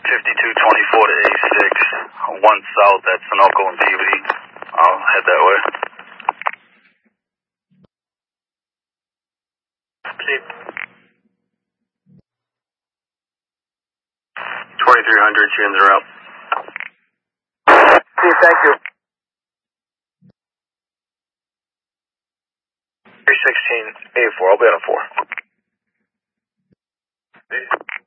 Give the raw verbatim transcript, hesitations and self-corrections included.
fifty-two twenty-four to A six, one south at Sunoco and Peabody. I'll head that way. twenty-three hundred, Shins are out. See, thank you. three sixteen, A four, I'll be on a four.